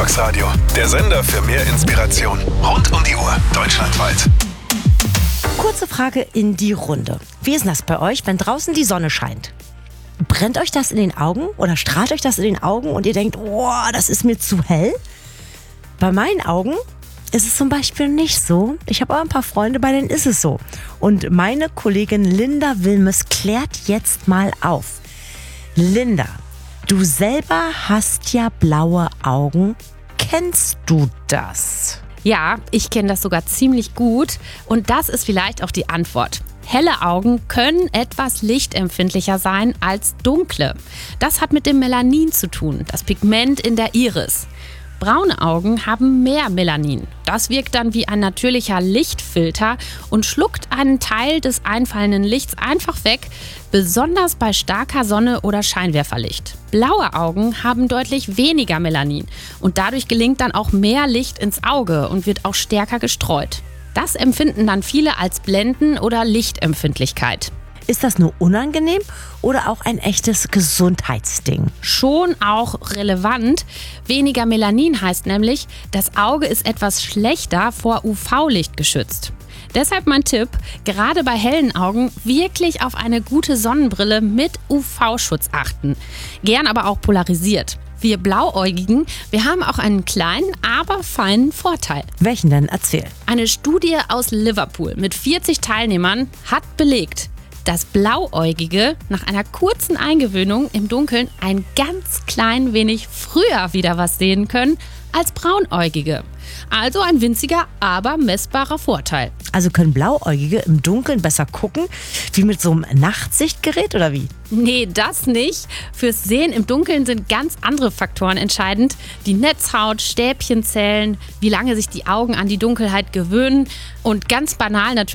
Mittagsradio, der Sender für mehr Inspiration. Rund um die Uhr, deutschlandweit. Kurze Frage in die Runde. Wie ist das bei euch, wenn draußen die Sonne scheint? Brennt euch das in den Augen oder strahlt euch das in den Augen und ihr denkt, oh, das ist mir zu hell? Bei meinen Augen ist es zum Beispiel nicht so. Ich habe aber ein paar Freunde, bei denen ist es so. Und meine Kollegin Linda Wilmes klärt jetzt mal auf. Linda, du selber hast ja blaue Augen. Kennst du das? Ja, ich kenne das sogar ziemlich gut und das ist vielleicht auch die Antwort. Helle Augen können etwas lichtempfindlicher sein als dunkle. Das hat mit dem Melanin zu tun, das Pigment in der Iris. Braune Augen haben mehr Melanin. Das wirkt dann wie ein natürlicher Lichtfilter und schluckt einen Teil des einfallenden Lichts einfach weg, besonders bei starker Sonne oder Scheinwerferlicht. Blaue Augen haben deutlich weniger Melanin und dadurch gelingt dann auch mehr Licht ins Auge und wird auch stärker gestreut. Das empfinden dann viele als Blenden- oder Lichtempfindlichkeit. Ist das nur unangenehm oder auch ein echtes Gesundheitsding? Schon auch relevant. Weniger Melanin heißt nämlich, das Auge ist etwas schlechter vor UV-Licht geschützt. Deshalb mein Tipp, gerade bei hellen Augen wirklich auf eine gute Sonnenbrille mit UV-Schutz achten. Gern aber auch polarisiert. Wir Blauäugigen, wir haben auch einen kleinen, aber feinen Vorteil. Welchen denn? Erzähl. Eine Studie aus Liverpool mit 40 Teilnehmern hat belegt, dass Blauäugige nach einer kurzen Eingewöhnung im Dunkeln ein ganz klein wenig früher wieder was sehen können als Braunäugige. Also ein winziger, aber messbarer Vorteil. Also können Blauäugige im Dunkeln besser gucken, wie mit so einem Nachtsichtgerät oder wie? Nee, das nicht. Fürs Sehen im Dunkeln sind ganz andere Faktoren entscheidend. Die Netzhaut, Stäbchenzellen, wie lange sich die Augen an die Dunkelheit gewöhnen und ganz banal natürlich